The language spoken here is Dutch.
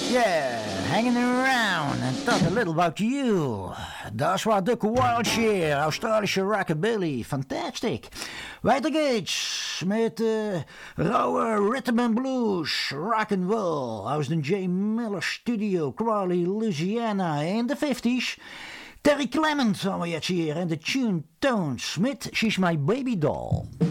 Yeah, hanging around and talk a little about you. Dat was Duke Wildshire, Australische rockabilly, fantastic. Weiter geht's met rauwe rhythm and blues, rock and roll aus dem J. Miller Studio, Crawley, Louisiana in de 50s. Terry Clement haben wir jetzt hier en de Tune Tones mit She's My Baby Doll.